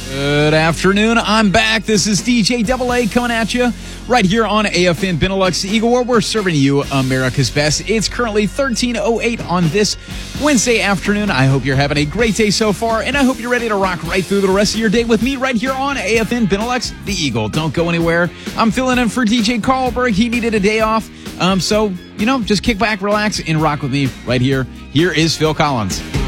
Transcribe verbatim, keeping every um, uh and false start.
Good afternoon. I'm back. This is D J Double A coming at you right here on A F N Benelux Eagle, where we're serving you America's best. It's currently thirteen oh eight on this Wednesday afternoon. I hope you're having a great day so far, and I hope you're ready to rock right through the rest of your day with me right here on A F N Benelux, the Eagle. Don't go anywhere. I'm filling in for D J Carlberg. He needed a day off. Um, so, you know, just kick back, relax, and rock with me right here. Here is Phil Collins.